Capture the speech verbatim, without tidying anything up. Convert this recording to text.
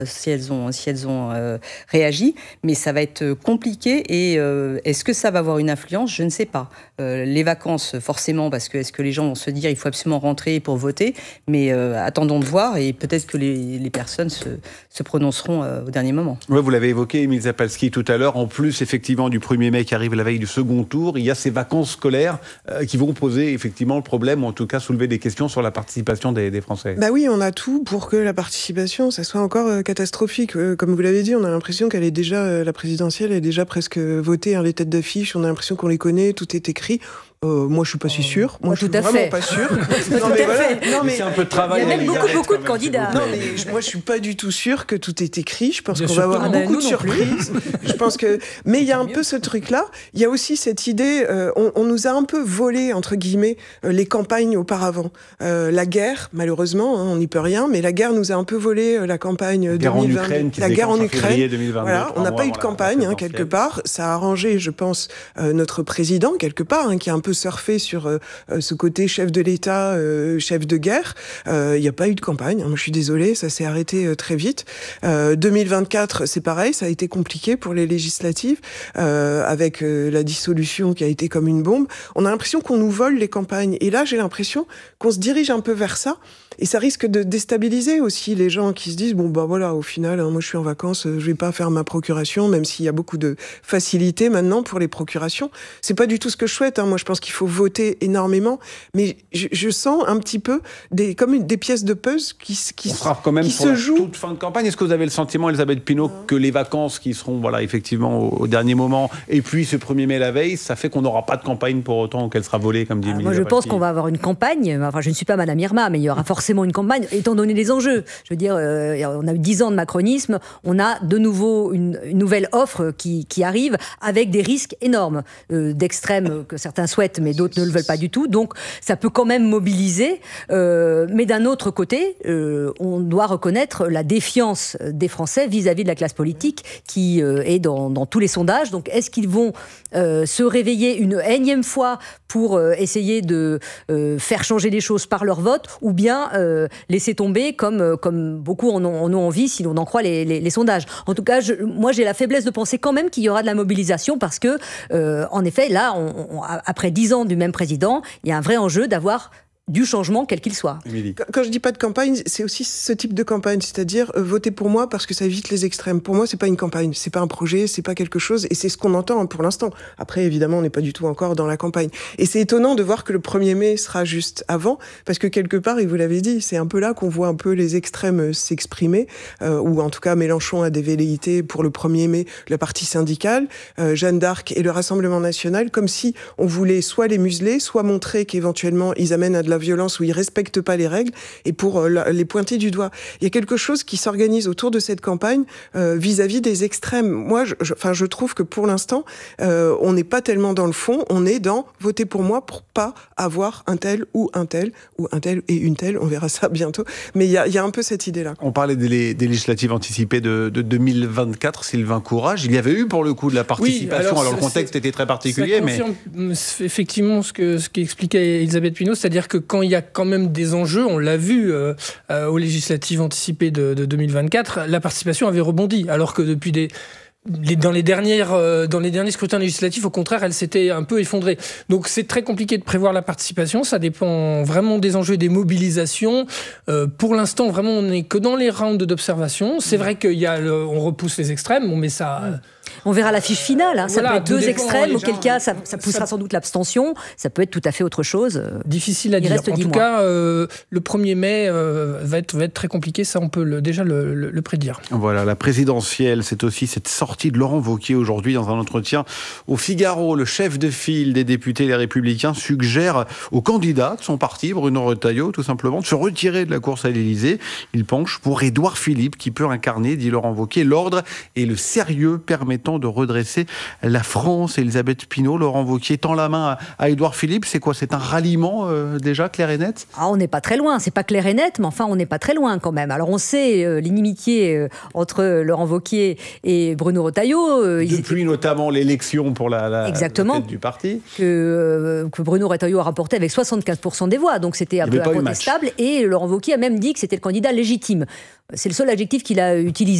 si elles ont, si elles ont euh, réagi, mais ça va être compliqué et euh, est-ce que ça va avoir une influence? Je ne sais pas. Euh, les vacances, forcément, parce que est-ce que les gens vont se dire il faut absolument rentrer pour voter, mais euh, attendons de voir et peut-être que les, les personnes se, se prononceront euh, au dernier moment. Ouais, vous l'avez évoqué, Émile Zapalski, tout à l'heure. En plus, effectivement, du premier mai qui arrive la veille du second tour, il y a ces vacances scolaires euh, qui vont poser effectivement le problème, ou en tout cas soulever des questions sur la participation des, des Français. Bah oui, on a tout pour que la participation, ça soit encore euh, catastrophique. Euh, comme vous l'avez dit, on a l'impression qu'elle est déjà, euh, la présidentielle est déjà presque votée, hein, les têtes d'affiche, on a l'impression qu'on les connaît, tout est écrit. Euh, moi, je suis pas si sûre. Moi, oh, je suis tout à vraiment fait. pas sûre. non, mais voilà. non, mais c'est un peu de travail. Il y a même beaucoup, beaucoup de candidats. Non, mais je, moi, je suis pas du tout sûre que tout est écrit. Je pense Bien qu'on sûr va avoir ah ben, beaucoup de nous non surprises. Je pense que, mais il y a un peu ce truc-là. Il y a aussi cette idée. Euh, on, on nous a un peu volé entre guillemets euh, les campagnes auparavant. Euh, la guerre, malheureusement, hein, on n'y peut rien. Mais la guerre nous a un peu volé euh, la campagne guerre deux mille vingt. En Ukraine, la guerre en Ukraine. deux mille vingt-deux, voilà, on n'a pas eu de campagne hein, quelque part. Ça a arrangé, je pense, euh, notre président quelque part, hein, qui a un peu surfé sur euh, ce côté chef de l'État, euh, chef de guerre. Il euh, n'y a pas eu de campagne. Hein. Moi, je suis désolée, ça s'est arrêté euh, très vite. Euh, deux mille vingt-quatre, c'est pareil, ça a été compliqué pour les législatives, euh, avec euh, la dissolution qui a été comme une bombe. On a l'impression qu'on nous vole les campagnes. Et là, j'ai l'impression qu'on se dirige un peu vers ça. Et ça risque de déstabiliser aussi les gens qui se disent, bon, bah voilà, au final, hein, moi, je suis en vacances, je vais pas faire ma procuration, même s'il y a beaucoup de facilité maintenant pour les procurations. C'est pas du tout ce que je souhaite. Hein. Moi, je pense qu'il faut voter énormément. Mais je, je sens un petit peu des, comme une, des pièces de puzzle qui, qui, On sera quand même qui sur se la jouent. toute fin de campagne. Est-ce que vous avez le sentiment, Elisabeth Pinault, non. que les vacances qui seront voilà, effectivement au, au dernier moment, et puis ce premier mai la veille, ça fait qu'on n'aura pas de campagne pour autant qu'elle sera volée, comme dit Émile Moi, je pense qu'on va avoir une campagne. Enfin, je ne suis pas Madame Irma, mais il y aura forcément une campagne, étant donné les enjeux. Je veux dire, euh, on a eu dix ans de macronisme, on a de nouveau une, une nouvelle offre qui, qui arrive avec des risques énormes, euh, d'extrême que certains souhaitent, mais d'autres ne le veulent pas du tout. Donc, ça peut quand même mobiliser. Euh, mais d'un autre côté, euh, on doit reconnaître la défiance des Français vis-à-vis de la classe politique qui euh, est dans, dans tous les sondages. Donc, est-ce qu'ils vont euh, se réveiller une énième fois pour euh, essayer de euh, faire changer les choses par leur vote, ou bien euh, laisser tomber comme, euh, comme beaucoup en ont, en ont envie, si l'on en croit les, les, les sondages. En tout cas, je, moi, j'ai la faiblesse de penser quand même qu'il y aura de la mobilisation parce que, euh, en effet, là, on, on, après dix ans du même président, il y a un vrai enjeu d'avoir du changement, quel qu'il soit. Émilie. Quand je dis pas de campagne, c'est aussi ce type de campagne, c'est-à-dire euh, voter pour moi parce que ça évite les extrêmes. Pour moi, c'est pas une campagne, c'est pas un projet, c'est pas quelque chose, et c'est ce qu'on entend pour l'instant. Après, évidemment, on n'est pas du tout encore dans la campagne. Et c'est étonnant de voir que le premier mai sera juste avant, parce que quelque part, et vous l'avez dit, c'est un peu là qu'on voit un peu les extrêmes s'exprimer, euh, ou en tout cas Mélenchon a des velléités pour le premier mai, le parti syndical, euh, Jeanne d'Arc et le Rassemblement national, comme si on voulait soit les museler, soit montrer qu'éventuellement ils amènent à de la violence où ils respectent pas les règles et pour euh, les pointer du doigt. Il y a quelque chose qui s'organise autour de cette campagne euh, vis-à-vis des extrêmes. Moi, je, je, enfin, je trouve que pour l'instant, euh, on n'est pas tellement dans le fond, on est dans voter pour moi pour pas avoir un tel ou un tel ou un tel et une telle. On verra ça bientôt. Mais il y a, il y a un peu cette idée-là. On parlait des, des législatives anticipées de, de deux mille vingt-quatre. Sylvain Courage, il y avait eu pour le coup de la participation. Oui, alors, alors le contexte était très particulier, ça confirme mais effectivement ce que ce qu'expliquait Elisabeth Pinault, c'est-à-dire que quand il y a quand même des enjeux, on l'a vu euh, euh, aux législatives anticipées de, de deux mille vingt-quatre, la participation avait rebondi, alors que depuis des Les, dans, les dernières, euh, dans les derniers scrutins législatifs, au contraire, elle s'était un peu effondrée. Donc c'est très compliqué de prévoir la participation, ça dépend vraiment des enjeux et des mobilisations. Euh, pour l'instant, vraiment, on n'est que dans les rounds d'observation. C'est vrai qu'on repousse les extrêmes, on met ça... Euh, On verra l'affiche finale. Hein. Ça voilà, peut être deux dépend, extrêmes, auquel gens, cas ça, ça poussera ça... sans doute l'abstention. Ça peut être tout à fait autre chose. Difficile à Il dire. Reste en tout mois. cas, euh, le premier mai euh, va, être, va être très compliqué. Ça, on peut le, déjà le, le, le prédire. Voilà, la présidentielle, c'est aussi cette sortie de Laurent Wauquiez aujourd'hui dans un entretien au Figaro. Le chef de file des députés Les Républicains suggère au candidat de son parti, Bruno Retailleau, tout simplement, de se retirer de la course à l'Élysée. Il penche pour Édouard Philippe, qui peut incarner, dit Laurent Wauquiez, l'ordre et le sérieux permettant temps de redresser la France. Elisabeth Pinault, Laurent Wauquiez tend la main à, à Édouard Philippe. C'est quoi? C'est un ralliement euh, déjà clair et net? Ah, on n'est pas très loin. C'est pas clair et net, mais enfin, on n'est pas très loin quand même. Alors, on sait euh, l'inimitié euh, entre Laurent Wauquiez et Bruno Retailleau. Euh, Depuis ils... notamment l'élection pour la, la, Exactement, la tête du parti. Que, euh, que Bruno Retailleau a remporté avec soixante-quinze pour cent des voix. Donc, c'était un peu incontestable. Et Laurent Wauquiez a même dit que c'était le candidat légitime. C'est le seul adjectif qu'il a utilisé.